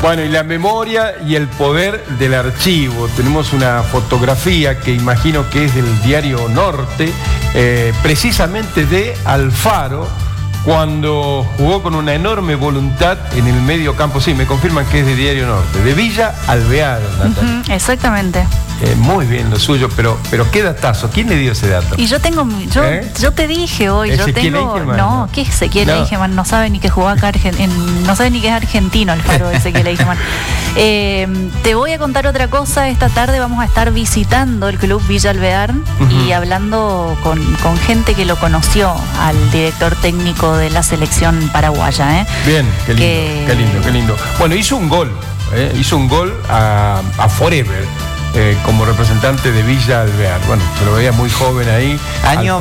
Bueno, y la memoria y el poder del archivo. Tenemos una fotografía que imagino que es del diario Norte, precisamente de Alfaro, cuando jugó con una enorme voluntad en el medio campo. Sí, me confirman que es de Diario Norte, de Villa Alvear, Natalia. Exactamente. Muy bien lo suyo, pero qué datazo. ¿Quién le dio ese dato? Y yo te dije hoy, no, ¿qué es Ezequiel Eichmann? No sabe ni que jugó acá no sabe ni que es argentino Alfaro Ezequiel Eichmann. Te voy a contar otra cosa. Esta tarde vamos a estar visitando el club Villa Alvear y hablando con gente que lo conoció al director técnico de la selección paraguaya. Bien, qué lindo. Bueno, hizo un gol a Forever. Como representante de Villa Alvear. Bueno, se lo veía muy joven ahí. Año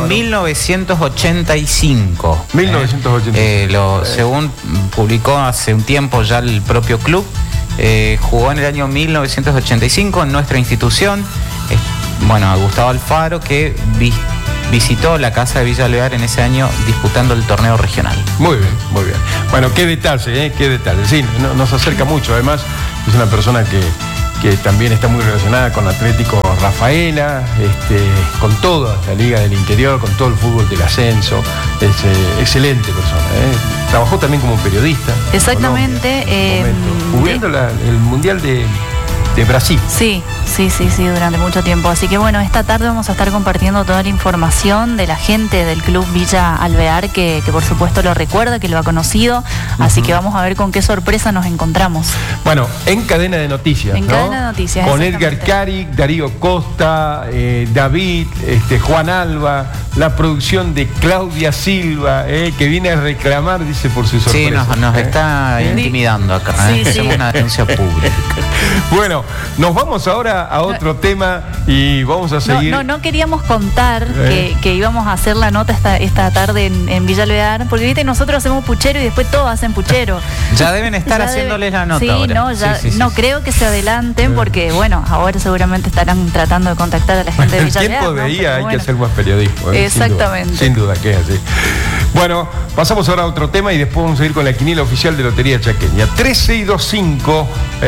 1985. 1985. Según publicó hace un tiempo ya el propio club, jugó en el año 1985 en nuestra institución. A Gustavo Alfaro, que visitó la casa de Villa Alvear en ese año disputando el torneo regional. Muy bien. Bueno, qué detalle. Sí, nos acerca mucho. Además, es una persona que también está muy relacionada con Atlético Rafaela, con toda la Liga del Interior, con todo el fútbol del ascenso. Es excelente persona. Trabajó también como periodista. Exactamente. Cubriendo el Mundial de Brasil. Sí, durante mucho tiempo. Así que bueno, esta tarde vamos a estar compartiendo toda la información de la gente del club Villa Alvear, que por supuesto lo recuerda, que lo ha conocido. Así que vamos a ver con qué sorpresa nos encontramos. Bueno, en cadena de noticias. Cadena de noticias. Con Edgar Caric, Darío Costa, David, Juan Alba, la producción de Claudia Silva, que viene a reclamar, dice, por su sorpresa. Sí, nos está intimidando acá. Hacemos una denuncia pública. Bueno, nos vamos ahora a otro tema y vamos a seguir. No queríamos contar que íbamos a hacer la nota esta tarde en Villa Alvear, porque viste, nosotros hacemos puchero y después todos hacen puchero. Ya deben estar haciéndoles la nota. No creo que se adelanten, porque bueno, ahora seguramente estarán tratando de contactar a la gente de Villa Alvear. ¿Quién podría? Hay que hacer más periodismo. Exactamente. Sin duda que es así. Bueno, pasamos ahora a otro tema y después vamos a ir con la quiniela oficial de Lotería Chaqueña. 3625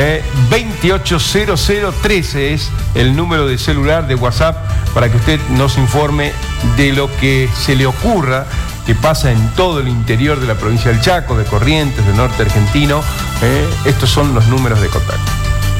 280013 es el número de celular de WhatsApp para que usted nos informe de lo que se le ocurra, que pasa en todo el interior de la provincia del Chaco, de Corrientes, del norte argentino. Estos son los números de contacto.